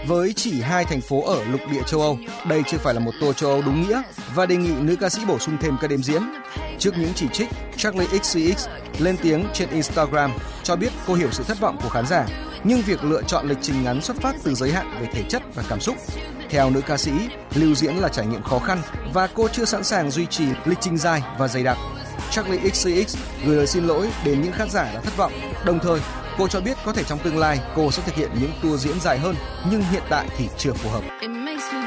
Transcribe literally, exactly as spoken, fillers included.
Với chỉ hai thành phố ở lục địa châu Âu, đây chưa phải là một tour châu Âu đúng nghĩa và đề nghị nữ ca sĩ bổ sung thêm các đêm diễn. Trước những chỉ trích, Charli ích xê ích lên tiếng trên Instagram cho biết cô hiểu sự thất vọng của khán giả, nhưng việc lựa chọn lịch trình ngắn xuất phát từ giới hạn về thể chất và cảm xúc. Theo nữ ca sĩ, lưu diễn là trải nghiệm khó khăn và cô chưa sẵn sàng duy trì lịch trình dài và dày đặc. Charli ích xê ích gửi lời xin lỗi đến những khán giả đã thất vọng. Đồng thời, cô cho biết có thể trong tương lai cô sẽ thực hiện những tour diễn dài hơn, nhưng hiện tại thì chưa phù hợp.